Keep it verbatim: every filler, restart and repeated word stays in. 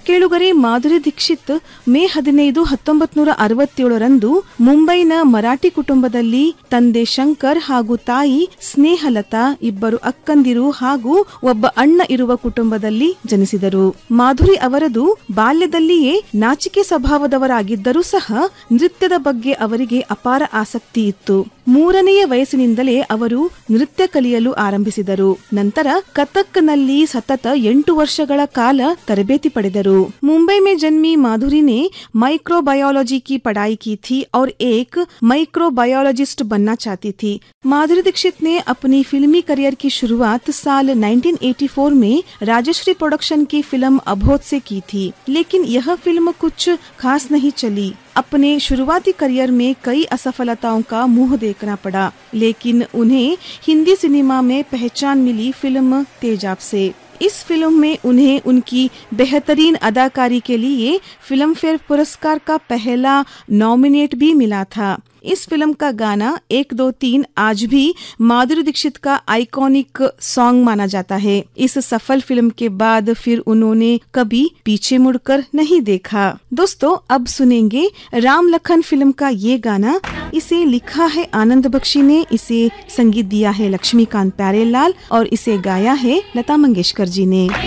ಕೇಳುಗರೆ, ಮಾಧುರಿ ದೀಕ್ಷಿತ್ ಮೇ ಹದಿನೈದು ಹತ್ತೊಂಬತ್ ನೂರ ಅರವತ್ತೇಳರಂದು ಮುಂಬೈನ ಮರಾಠಿ ಕುಟುಂಬದಲ್ಲಿ ತಂದೆ ಶಂಕರ್ ಹಾಗೂ ತಾಯಿ ಸ್ನೇಹಲತಾ, ಇಬ್ಬರು ಅಕ್ಕಂದಿರು ಹಾಗೂ ಒಬ್ಬ ಅಣ್ಣ ಇರುವ ಕುಟುಂಬದಲ್ಲಿ ಜನಿಸಿದರು. ಮಾಧುರಿ ಅವರದು ಬಾಲ್ಯದಲ್ಲಿಯೇ ನಾಚಿಕೆ ಸ್ವಭಾವದವರಾಗಿದ್ದರೂ ಸಹ ನೃತ್ಯದ ಬಗ್ಗೆ ಅವರಿಗೆ ಅಪಾರ ಆಸಕ್ತಿ ಇತ್ತು. ಮೂರನೆಯ ವಯಸ್ಸಿನಿಂದಲೇ ಅವರು ನೃತ್ಯ ಕಲಿಯಲು ಆರಂಭಿಸಿದರು. ನಂತರ ಕಥಕ್ನಲ್ಲಿ ಸತತ ಎಂಟು ವರ್ಷಗಳ ಕಾಲ ತರಬೇತಿ पढ़ेदरू. मुंबई में जन्मी माधुरी ने माइक्रोबायोलॉजी की पढ़ाई की थी और एक माइक्रोबायोलॉजिस्ट बनना चाहती थी. माधुरी दीक्षित ने अपनी फिल्मी करियर की शुरुआत साल उन्नीस सौ चौरासी में राजश्री प्रोडक्शन की फिल्म अबोध से की थी, लेकिन यह फिल्म कुछ खास नहीं चली. अपने शुरुआती करियर में कई असफलताओं का मुंह देखना पड़ा, लेकिन उन्हें हिंदी सिनेमा में पहचान मिली फिल्म तेजाब से. इस फिल्म में उन्हें उनकी बेहतरीन अदाकारी के लिए फिल्म फेयर पुरस्कार का पहला नॉमिनेट भी मिला था. इस फिल्म का गाना एक दो तीन आज भी माधुरी दीक्षित का आइकॉनिक सॉन्ग माना जाता है. इस सफल फिल्म के बाद फिर उन्होंने कभी पीछे मुड़कर नहीं देखा. दोस्तों, अब सुनेंगे राम लखन फिल्म का ये गाना. इसे लिखा है आनंद बख्शी ने, इसे संगीत दिया है लक्ष्मीकांत प्यारेलाल और इसे गाया है लता मंगेशकर जी ने.